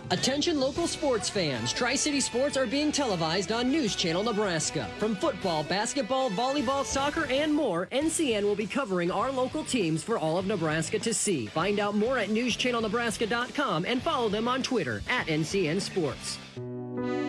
Attention local sports fans. Tri-City Sports are being televised on News Channel Nebraska. From football, basketball, volleyball, soccer, and more, NCN will be covering our local teams for all of Nebraska to see. Find out more at newschannelnebraska.com and follow them on Twitter at NCN Sports.